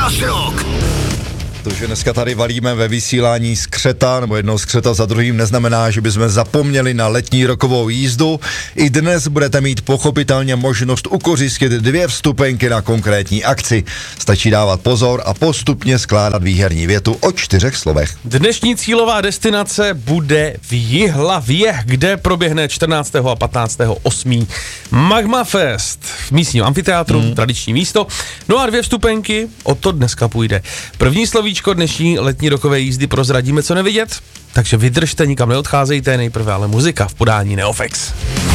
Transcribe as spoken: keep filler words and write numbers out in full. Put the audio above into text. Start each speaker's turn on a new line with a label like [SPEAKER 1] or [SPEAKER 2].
[SPEAKER 1] Náš rok!
[SPEAKER 2] To, že dneska tady valíme ve vysílání skřeta, nebo jednou skřeta za druhým, neznamená, že bychom zapomněli na letní rokovou jízdu. I dnes budete mít pochopitelně možnost ukořistit dvě vstupenky na konkrétní akci. Stačí dávat pozor a postupně skládat výherní větu o čtyřech slovech.
[SPEAKER 3] Dnešní cílová destinace bude v Jihlavě, kde proběhne čtrnáctého a patnáctého osmého Magma Fest v místním amfiteátru, hmm. tradiční místo. No a dvě vstupenky, o to dneska půjde. První slovíčko dnešní letní rokové jízdy prozradíme, co nevidět, takže vydržte, nikam neodcházejte, nejprve ale muzika v podání Neofex.